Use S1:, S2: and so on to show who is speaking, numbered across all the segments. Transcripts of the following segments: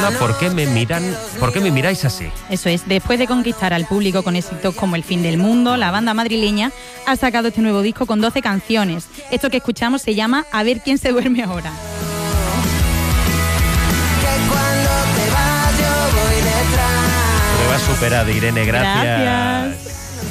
S1: llama ¿Por qué me miráis así?
S2: Eso es, después de conquistar al público con éxitos como El fin del mundo, la banda madrileña ha sacado este nuevo disco con 12 canciones. Esto que escuchamos se llama A ver quién se duerme ahora.
S1: Prueba superada, Irene, gracias.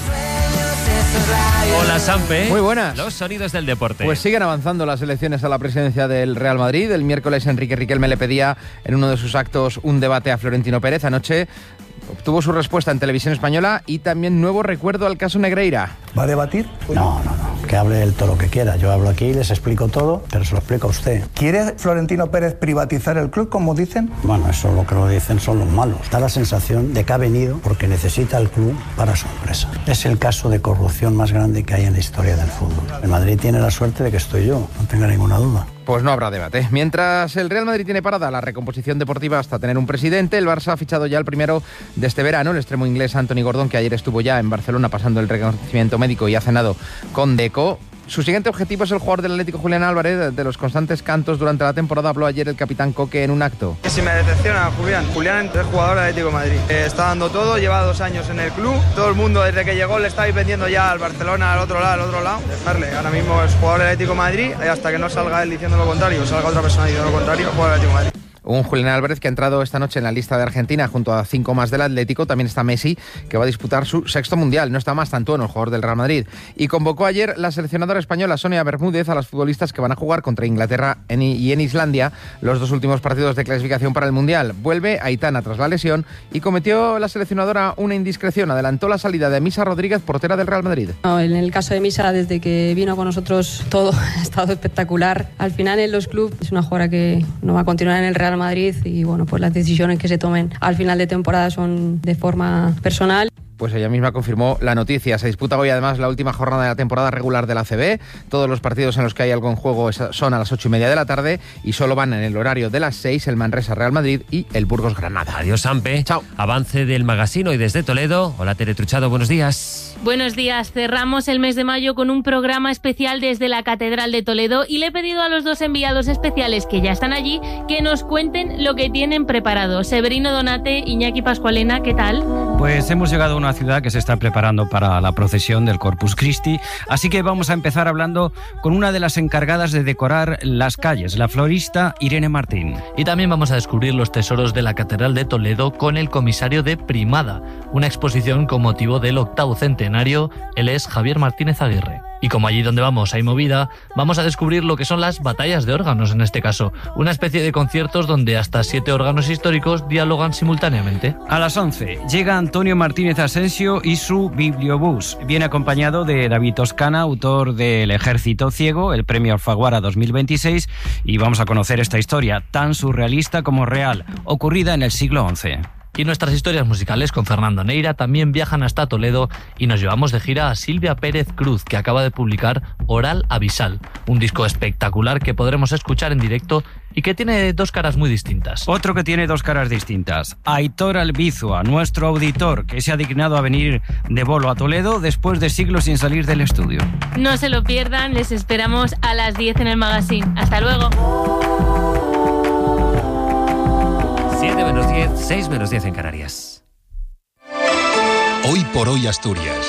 S1: Hola, Sampe.
S3: Muy buenas.
S1: Los sonidos del deporte.
S3: Pues siguen avanzando las elecciones a la presidencia del Real Madrid. El miércoles Enrique Riquelme le pedía en uno de sus actos un debate a Florentino Pérez. Anoche obtuvo su respuesta en Televisión Española y también nuevo recuerdo al caso Negreira.
S4: ¿Va a debatir? No. Que hable él todo lo que quiera. Yo hablo aquí, les explico todo, pero se lo explico a usted. ¿Quiere Florentino Pérez privatizar el club, como dicen? Bueno, eso lo que lo dicen son los malos. Da la sensación de que ha venido porque necesita el club para su empresa. Es el caso de corrupción más grande que hay en la historia del fútbol. El Madrid tiene la suerte de que estoy yo, no tenga ninguna duda.
S3: Pues no habrá debate. Mientras el Real Madrid tiene parada la recomposición deportiva hasta tener un presidente, el Barça ha fichado ya el primero de este verano, el extremo inglés Anthony Gordon, que ayer estuvo ya en Barcelona pasando el reconocimiento médico y ha cenado con Deco. Su siguiente objetivo es el jugador del Atlético, Julián Álvarez. De los constantes cantos durante la temporada habló ayer el capitán Coque en un acto.
S5: Si me decepciona Julián es jugador del Atlético de Madrid. Está dando todo, lleva 2 años en el club. Todo el mundo desde que llegó le estáis vendiendo ya al Barcelona, al otro lado. Dejarle, ahora mismo es jugador del Atlético de Madrid y hasta que no salga él diciendo lo contrario, salga otra persona diciendo lo contrario, jugador del Atlético de Madrid.
S3: Un Julián Álvarez que ha entrado esta noche en la lista de Argentina junto a 5 más del Atlético. También está Messi, que va a disputar su 6º mundial. No está más Tantuono, el jugador del Real Madrid. Y convocó ayer la seleccionadora española Sonia Bermúdez a las futbolistas que van a jugar contra Inglaterra y en Islandia los 2 últimos partidos de clasificación para el mundial. Vuelve Aitana tras la lesión y cometió la seleccionadora una indiscreción. Adelantó la salida de Misa Rodríguez, portera del Real Madrid.
S6: No, en el caso de Misa, desde que vino con nosotros todo ha estado espectacular. Al final en los clubes es una jugadora que no va a continuar en el Real Madrid y bueno, pues las decisiones que se tomen al final de temporada son de forma personal.
S3: Pues ella misma confirmó la noticia. Se disputa hoy además la última jornada de la temporada regular de la ACB. Todos los partidos en los que hay algo en juego son a las 8:30 de la tarde y solo van en el horario de las 6 el Manresa Real Madrid y el Burgos Granada.
S1: Adiós, Sampe.
S3: Chao.
S1: Avance del Magazine hoy desde Toledo. Hola, Tere Truchado, buenos días.
S7: Buenos días. Cerramos el mes de mayo con un programa especial desde la Catedral de Toledo y le he pedido a los 2 enviados especiales que ya están allí que nos cuenten lo que tienen preparado. Severino Donate, Iñaki Pascualena, ¿qué tal?
S8: Pues hemos llegado a una ciudad que se está preparando para la procesión del Corpus Christi, así que vamos a empezar hablando con una de las encargadas de decorar las calles, la florista Irene Martín.
S9: Y también vamos a descubrir los tesoros de la Catedral de Toledo con el comisario de Primada, una exposición con motivo del 8º centenario. Él es Javier Martínez Aguirre. Y como allí donde vamos hay movida, vamos a descubrir lo que son las batallas de órganos en este caso, una especie de conciertos donde hasta 7 órganos históricos dialogan simultáneamente.
S8: A las 11 llega Antonio Martínez Asensio y su Bibliobús. Viene acompañado de David Toscana, autor del Ejército Ciego, el premio Alfaguara 2026, y vamos a conocer esta historia tan surrealista como real, ocurrida en el siglo XI.
S9: Y nuestras historias musicales con Fernando Neira también viajan hasta Toledo y nos llevamos de gira a Silvia Pérez Cruz, que acaba de publicar Oral Abisal, un disco espectacular que podremos escuchar en directo y que tiene 2 caras muy distintas.
S8: Otro que tiene 2 caras distintas, Aitor Albizua, nuestro auditor, que se ha dignado a venir de bolo a Toledo después de siglos sin salir del estudio.
S7: No se lo pierdan, les esperamos a las 10 en el Magazine. ¡Hasta luego!
S1: 7 menos 10, 6 menos 10 en Canarias.
S10: Hoy por hoy Asturias.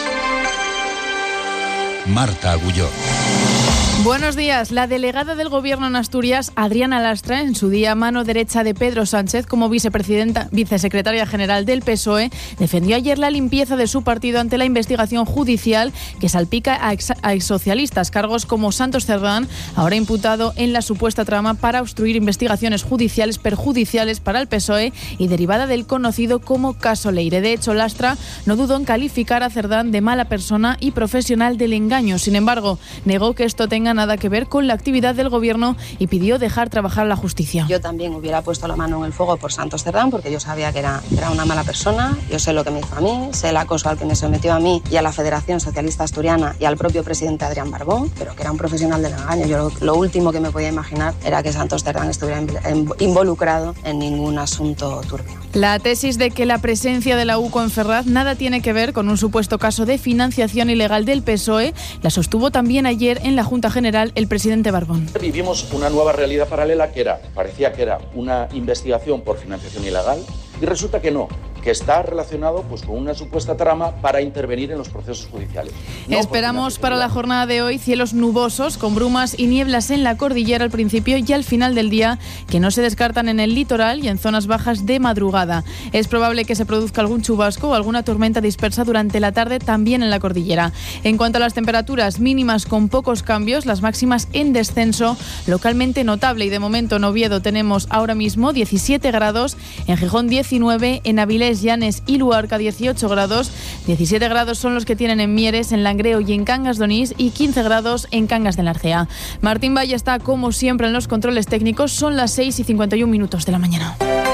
S10: Marta Agulló.
S11: Buenos días. La delegada del Gobierno en Asturias, Adriana Lastra, en su día mano derecha de Pedro Sánchez como vicesecretaria general del PSOE, defendió ayer la limpieza de su partido ante la investigación judicial que salpica a exsocialistas, cargos como Santos Cerdán, ahora imputado en la supuesta trama para obstruir investigaciones judiciales perjudiciales para el PSOE y derivada del conocido como caso Leire. De hecho, Lastra no dudó en calificar a Cerdán de mala persona y profesional del engaño. Sin embargo, negó que esto tenga nada que ver con la actividad del Gobierno y pidió dejar trabajar a la justicia.
S12: Yo también hubiera puesto la mano en el fuego por Santos Cerdán porque yo sabía que era una mala persona. Yo sé lo que me hizo a mí, sé el acoso al que me sometió a mí y a la Federación Socialista Asturiana y al propio presidente Adrián Barbón, pero que era un profesional del engaño. Yo lo último que me podía imaginar era que Santos Cerdán estuviera involucrado en ningún asunto turbio.
S11: La tesis de que la presencia de la UCO en Ferraz nada tiene que ver con un supuesto caso de financiación ilegal del PSOE la sostuvo también ayer en la Junta General general el presidente Barbón.
S13: Vivimos una nueva realidad paralela parecía que era una investigación por financiación ilegal y resulta que no, que está relacionado pues con una supuesta trama para intervenir en los procesos judiciales.
S11: Esperamos para la jornada de hoy cielos nubosos con brumas y nieblas en la cordillera al principio y al final del día, que no se descartan en el litoral y en zonas bajas de madrugada. Es probable que se produzca algún chubasco o alguna tormenta dispersa durante la tarde también en la cordillera. En cuanto a las temperaturas mínimas con pocos cambios, las máximas en descenso localmente notable y de momento en Oviedo tenemos ahora mismo 17 grados, en Gijón 19, en Avilés, Llanes y Luarca 18 grados, 17 grados son los que tienen en Mieres, en Langreo y en Cangas de Onís y 15 grados en Cangas de Narcea. Martín Valle está como siempre en los controles técnicos, son las 6:51 de la mañana.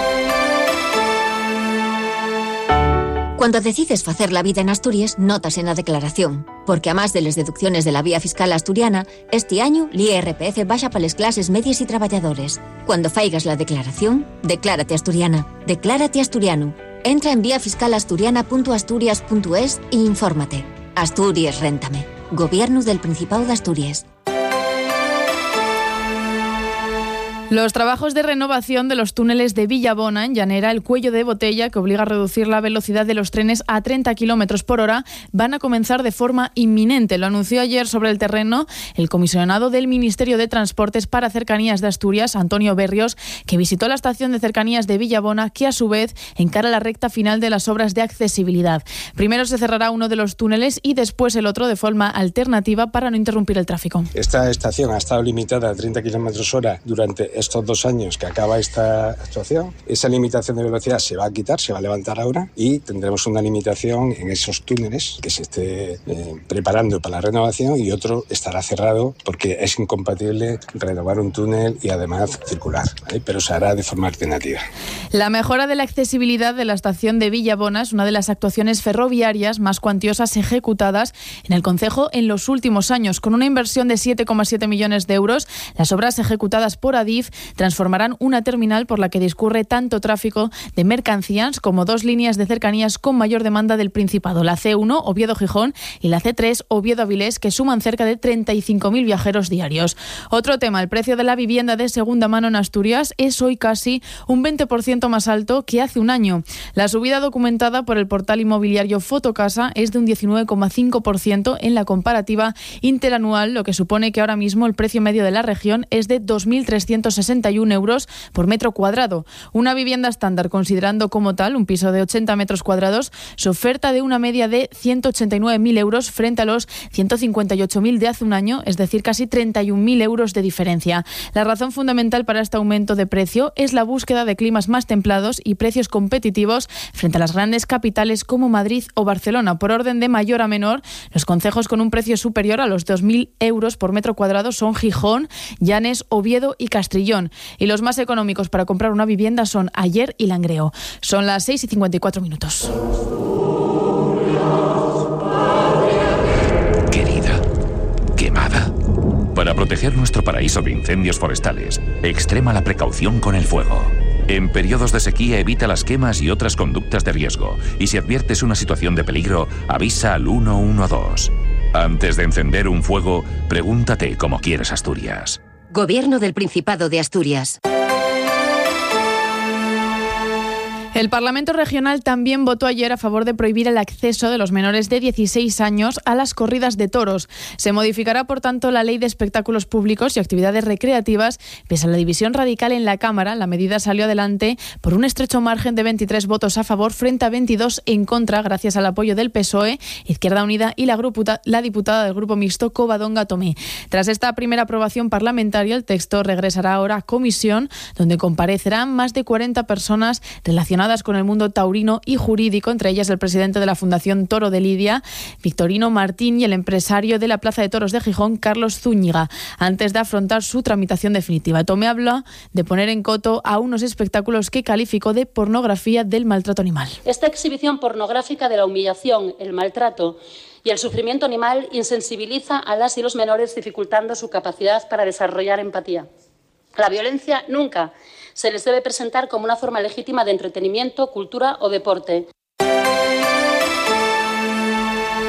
S14: Cuando decides facer la vida en Asturias, notas en la declaración. Porque a más de las deducciones de la vía fiscal asturiana, este año l'IRPF baixa para las clases medias y trabajadores. Cuando faigas la declaración, declárate asturiana. Declárate asturiano. Entra en viafiscalasturiana.asturias.es e infórmate. Asturias Réntame. Gobierno del Principado de Asturias.
S11: Los trabajos de renovación de los túneles de Villabona, en Llanera, el cuello de botella que obliga a reducir la velocidad de los trenes a 30 km por hora, van a comenzar de forma inminente. Lo anunció ayer sobre el terreno el comisionado del Ministerio de Transportes para Cercanías de Asturias, Antonio Berrios, que visitó la estación de cercanías de Villabona, que a su vez encara la recta final de las obras de accesibilidad. Primero se cerrará uno de los túneles y después el otro de forma alternativa para no interrumpir el tráfico.
S15: Esta estación ha estado limitada a 30 km hora durante estos 2 años que acaba esta actuación. Esa limitación de velocidad se va a quitar, se va a levantar ahora y tendremos una limitación en esos túneles que se esté preparando para la renovación y otro estará cerrado porque es incompatible renovar un túnel y además circular, ¿vale? Pero se hará de forma alternativa.
S11: La mejora de la accesibilidad de la estación de Villabona es una de las actuaciones ferroviarias más cuantiosas ejecutadas en el concejo en los últimos años. Con una inversión de 7,7 millones de euros, las obras ejecutadas por Adif transformarán una terminal por la que discurre tanto tráfico de mercancías como 2 líneas de cercanías con mayor demanda del Principado, la C1 Oviedo-Gijón y la C3 Oviedo-Avilés, que suman cerca de 35.000 viajeros diarios. Otro tema, el precio de la vivienda de segunda mano en Asturias es hoy casi un 20% más alto que hace un año. La subida documentada por el portal inmobiliario Fotocasa es de un 19,5% en la comparativa interanual, lo que supone que ahora mismo el precio medio de la región es de 2.361 euros por metro cuadrado. Una vivienda estándar, considerando como tal un piso de 80 metros cuadrados, se oferta de una media de 189.000 euros frente a los 158.000 de hace un año, es decir, casi 31.000 euros de diferencia. La razón fundamental para este aumento de precio es la búsqueda de climas más templados y precios competitivos frente a las grandes capitales como Madrid o Barcelona. Por orden de mayor a menor, los concejos con un precio superior a los 2.000 euros por metro cuadrado son Gijón, Llanes, Oviedo y Castrillón. Y los más económicos para comprar una vivienda son Aller y Langreo. Son las 6:54.
S16: Querida, quemada. Para proteger nuestro paraíso de incendios forestales, extrema la precaución con el fuego. En periodos de sequía evita las quemas y otras conductas de riesgo. Y si adviertes una situación de peligro, avisa al 112. Antes de encender un fuego, pregúntate cómo quieres Asturias.
S14: Gobierno del Principado de Asturias.
S11: El Parlamento Regional también votó ayer a favor de prohibir el acceso de los menores de 16 años a las corridas de toros. Se modificará, por tanto, la Ley de Espectáculos Públicos y Actividades Recreativas. Pese a la división radical en la Cámara, la medida salió adelante por un estrecho margen de 23 votos a favor frente a 22 en contra, gracias al apoyo del PSOE, Izquierda Unida y la diputada del Grupo Mixto, Covadonga Tomé. Tras esta primera aprobación parlamentaria, el texto regresará ahora a comisión, donde comparecerán más de 40 personas relacionadas con el mundo taurino y jurídico, entre ellas el presidente de la Fundación Toro de Lidia, Victorino Martín, y el empresario de la Plaza de Toros de Gijón, Carlos Zúñiga, antes de afrontar su tramitación definitiva. Tomé habla de poner en coto a unos espectáculos que calificó de pornografía del maltrato animal.
S17: Esta exhibición pornográfica de la humillación, el maltrato y el sufrimiento animal insensibiliza a las y los menores, dificultando su capacidad para desarrollar empatía. La violencia nunca se les debe presentar como una forma legítima de entretenimiento, cultura o deporte.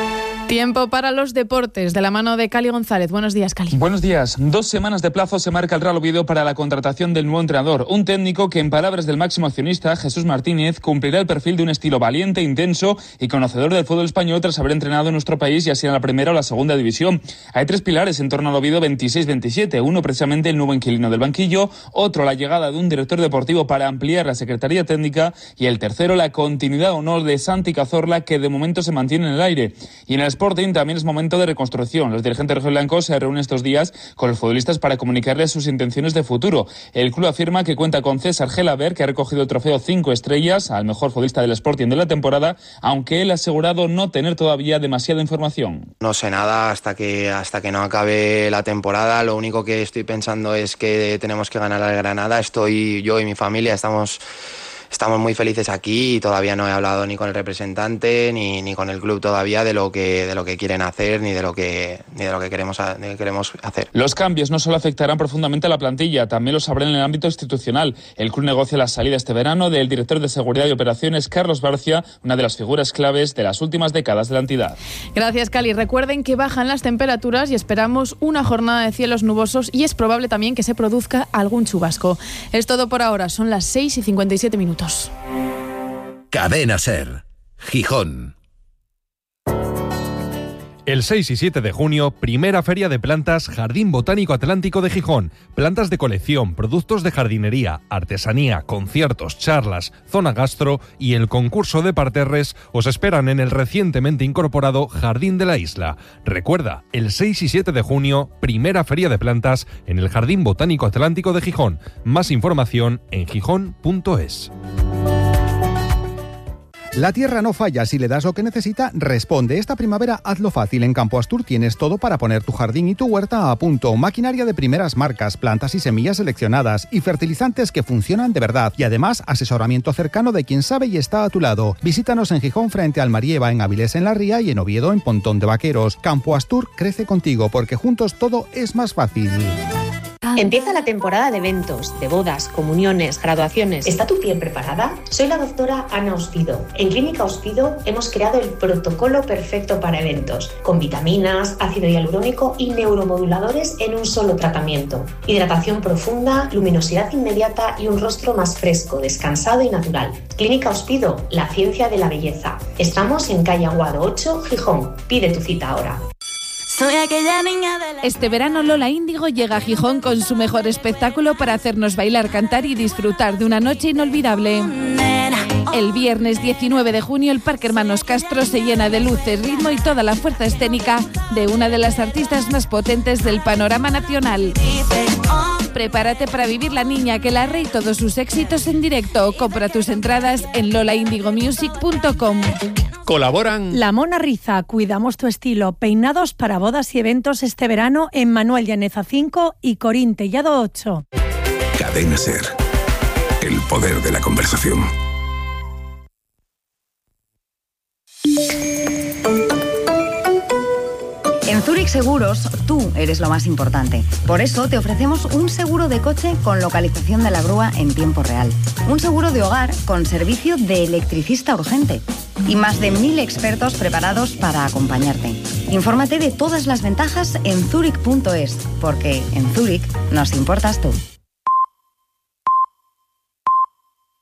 S11: Tiempo para los deportes, de la mano de Cali González. Buenos días, Cali.
S18: Buenos días. 2 semanas de plazo se marca el Real Oviedo para la contratación del nuevo entrenador. Un técnico que, en palabras del máximo accionista, Jesús Martínez, cumplirá el perfil de un estilo valiente, intenso y conocedor del fútbol español tras haber entrenado en nuestro país, ya sea en la primera o la segunda división. Hay 3 pilares en torno al Oviedo 26-27. Uno, precisamente, el nuevo inquilino del banquillo. Otro, la llegada de un director deportivo para ampliar la secretaría técnica. Y el tercero, la continuidad o no de Santi Cazorla, que de momento se mantiene en el aire. Y en el Sporting también es momento de reconstrucción. Los dirigentes rojiblancos se reúnen estos días con los futbolistas para comunicarles sus intenciones de futuro. El club afirma que cuenta con César Gelabert, que ha recogido el trofeo 5 estrellas al mejor futbolista del Sporting de la temporada, aunque él ha asegurado no tener todavía demasiada información.
S19: No sé nada hasta que no acabe la temporada. Lo único que estoy pensando es que tenemos que ganar al Granada. Yo y mi familia estamos muy felices aquí y todavía no he hablado ni con el representante ni con el club todavía de lo que quieren hacer ni de lo que queremos hacer.
S18: Los cambios no solo afectarán profundamente a la plantilla, también los habrá en el ámbito institucional. El club negocia la salida este verano del director de Seguridad y Operaciones, Carlos Barcia, una de las figuras claves de las últimas décadas de la entidad.
S11: Gracias, Cali. Recuerden que bajan las temperaturas y esperamos una jornada de cielos nubosos y es probable también que se produzca algún chubasco. Es todo por ahora, son las 6:57.
S20: Cadena SER, Gijón.
S21: El 6 y 7 de junio, primera Feria de Plantas Jardín Botánico Atlántico de Gijón. Plantas de colección, productos de jardinería, artesanía, conciertos, charlas, zona gastro y el concurso de parterres os esperan en el recientemente incorporado Jardín de la Isla. Recuerda, el 6 y 7 de junio, primera Feria de Plantas en el Jardín Botánico Atlántico de Gijón. Más información en gijón.es.
S22: La tierra no falla, si le das lo que necesita, responde. Esta primavera hazlo fácil. En Campo Astur tienes todo para poner tu jardín y tu huerta a punto. Maquinaria de primeras marcas, plantas y semillas seleccionadas y fertilizantes que funcionan de verdad. Y además, asesoramiento cercano de quien sabe y está a tu lado. Visítanos en Gijón frente al Marieva, en Avilés en la Ría y en Oviedo en Pontón de Vaqueros. Campo Astur crece contigo porque juntos todo es más fácil.
S23: Empieza la temporada de eventos, de bodas, comuniones, graduaciones. ¿Está tu piel preparada? Soy la doctora Ana Ospido. En Clínica Ospido hemos creado el protocolo perfecto para eventos, con vitaminas, ácido hialurónico y neuromoduladores en un solo tratamiento. Hidratación profunda, luminosidad inmediata y un rostro más fresco, descansado y natural. Clínica Ospido, la ciencia de la belleza. Estamos en calle Aguado 8, Gijón. Pide tu cita ahora.
S24: Soy aquella niña de la... Este verano Lola Índigo llega a Gijón con su mejor espectáculo para hacernos bailar, cantar y disfrutar de una noche inolvidable. El viernes 19 de junio el Parque Hermanos Castro se llena de luces, ritmo y toda la fuerza escénica de una de las artistas más potentes del panorama nacional. Prepárate para vivir La Niña que la Rey y todos sus éxitos en directo. Compra tus entradas en lolaindigomusic.com.
S21: Colaboran
S25: La Mona Riza, cuidamos tu estilo. Peinados para bodas y eventos este verano en Manuel Llaneza 5 y Corín Tellado 8.
S20: Cadena SER, el poder de la conversación.
S26: En Zurich Seguros, tú eres lo más importante. Por eso te ofrecemos un seguro de coche con localización de la grúa en tiempo real. Un seguro de hogar con servicio de electricista urgente. Y más de 1000 expertos preparados para acompañarte. Infórmate de todas las ventajas en zurich.es, porque en Zurich nos importas tú.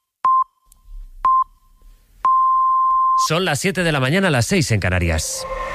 S1: Son las 7 de la mañana, las 6 en Canarias.